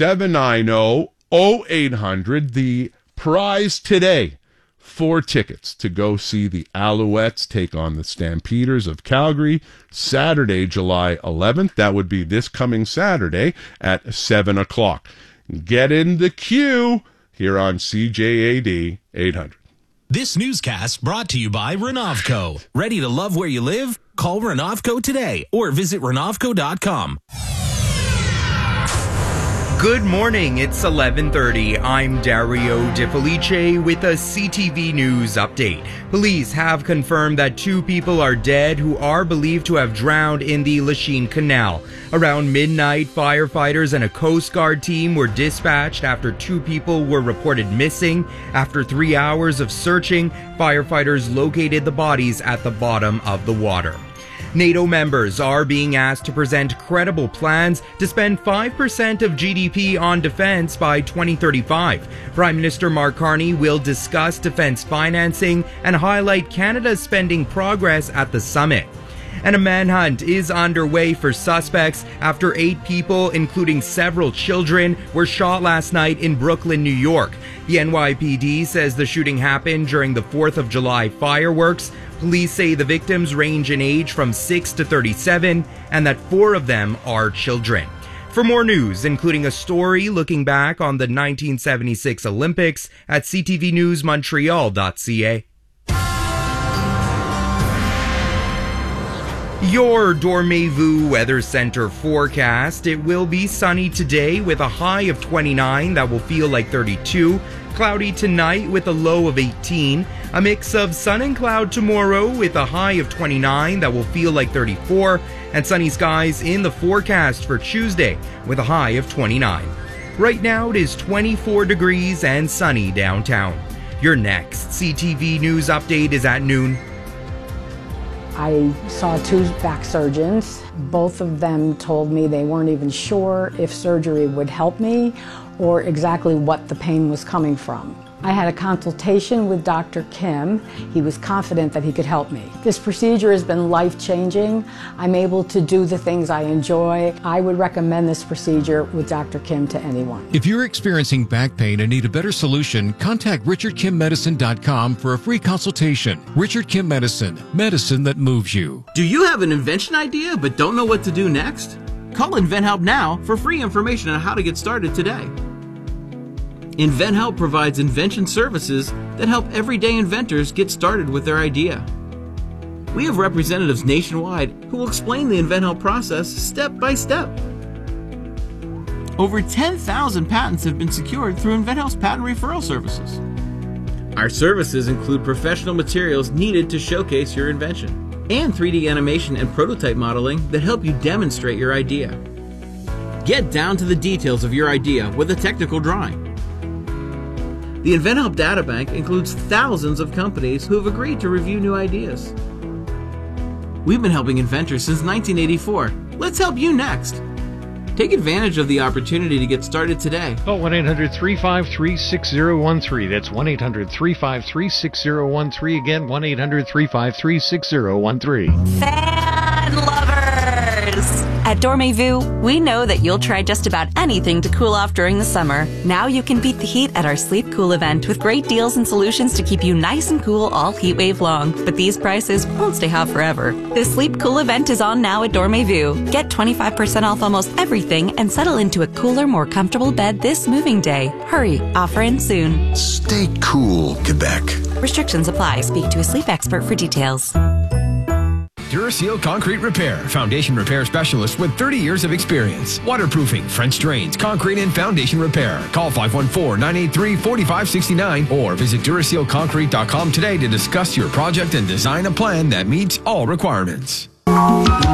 790-0800. The prize today, 4 tickets to go see the Alouettes take on the Stampeders of Calgary Saturday, July 11th. That would be this coming Saturday at 7 o'clock. Get in the queue here on CJAD 800. This newscast brought to you by Renovco. Ready to love where you live? Call Renovco today or visit Renovco.com. Good morning, it's 11:30. I'm Dario DeFelice with a CTV News update. Police have confirmed that 2 people are dead who are believed to have drowned in the Lachine Canal. Around midnight, firefighters and a Coast Guard team were dispatched after 2 people were reported missing. After 3 hours of searching, firefighters located the bodies at the bottom of the water. NATO members are being asked to present credible plans to spend 5% of GDP on defense by 2035. Prime Minister Mark Carney will discuss defense financing and highlight Canada's spending progress at the summit. And a manhunt is underway for suspects after 8 people, including several children, were shot last night in Brooklyn, New York. The NYPD says the shooting happened during the 4th of July fireworks. Police say the victims range in age from 6 to 37 and that 4 of them are children. For more news, including a story looking back on the 1976 Olympics at ctvnewsmontreal.ca. Your Dormez-vous Weather Center forecast. It will be sunny today with a high of 29 that will feel like 32. Cloudy tonight with a low of 18. A mix of sun and cloud tomorrow with a high of 29 that will feel like 34. And sunny skies in the forecast for Tuesday with a high of 29. Right now it is 24 degrees and sunny downtown. Your next CTV News update is at noon. I saw 2 back surgeons. Both of them told me they weren't even sure if surgery would help me or exactly what the pain was coming from. I had a consultation with Dr. Kim. He was confident that he could help me. This procedure has been life-changing. I'm able to do the things I enjoy. I would recommend this procedure with Dr. Kim to anyone. If you're experiencing back pain and need a better solution, contact RichardKimMedicine.com for a free consultation. Richard Kim Medicine, medicine that moves you. Do you have an invention idea but don't know what to do next? Call InventHelp now for free information on how to get started today. InventHelp provides invention services that help everyday inventors get started with their idea. We have representatives nationwide who will explain the InventHelp process step by step. Over 10,000 patents have been secured through InventHelp's patent referral services. Our services include professional materials needed to showcase your invention and 3D animation and prototype modeling that help you demonstrate your idea. Get down to the details of your idea with a technical drawing. The InventHelp Databank includes thousands of companies who have agreed to review new ideas. We've been helping inventors since 1984. Let's help you next. Take advantage of the opportunity to get started today. Call 1-800-353-6013. That's 1-800-353-6013. Again, 1-800-353-6013. Fan lovers! At Dormez-vous, we know that you'll try just about anything to cool off during the summer. Now you can beat the heat at our Sleep Cool event with great deals and solutions to keep you nice and cool all heat wave long. But these prices won't stay hot forever. The Sleep Cool event is on now at Dormez-vous. Get 25% off almost everything and settle into a cooler, more comfortable bed this moving day. Hurry, offer ends soon. Stay cool, Quebec. Restrictions apply. Speak to a sleep expert for details. Duraseal Concrete Repair, foundation repair specialist with 30 years of experience. Waterproofing, French drains, concrete and foundation repair. Call 514-983-4569 or visit DurasealConcrete.com today to discuss your project and design a plan that meets all requirements.